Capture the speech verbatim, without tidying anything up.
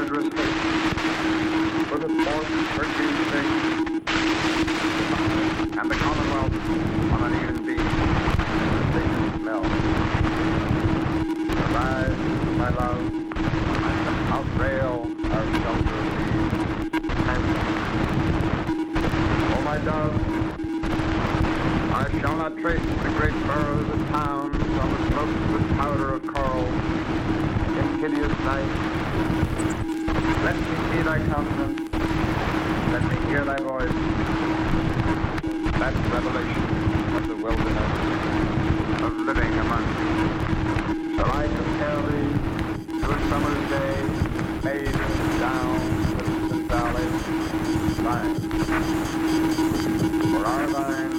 murderous hate, put forth Hercules' thing, and the Commonwealth on an even beam, and the sacred smell. Arise, my love, and outrail our shelter of thee. Oh, my dove, I shall not trace the great boroughs of towns on the slopes with powder of coral in hideous night. Let me see thy countenance, let me hear thy voice. That revelation of the wilderness, of living among you. Shall I compare thee to a summer's day, made down the distant valley? Thine, for our thine,